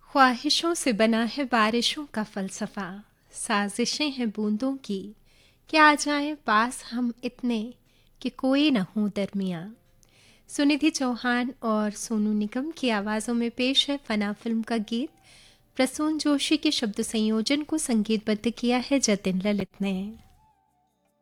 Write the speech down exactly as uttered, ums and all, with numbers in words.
ख्वाहिशों से बना है बारिशों का फ़लसफ़ा, साज़िशें हैं बूंदों की कि आ जाएं पास हम इतने कि कोई न हो दरमियाँ। सुनिधि चौहान और सोनू निगम की आवाज़ों में पेश है फना फिल्म का गीत। प्रसून जोशी के शब्द संयोजन को संगीतबद्ध किया है जतिन ललित ने।